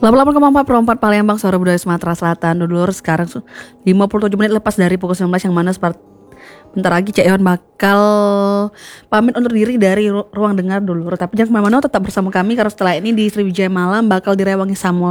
88 Perempat Palembang, Suara Budaya Sumatera Selatan. Dulur, sekarang 57 menit lepas dari pukul 19, yang mana bentar lagi Cak Iwan bakal pamit undur diri dari ruang dengar dulur. Tapi jangan kemana-mana, tetap bersama kami karena setelah ini di Sriwijaya Malam bakal direwangi Samuel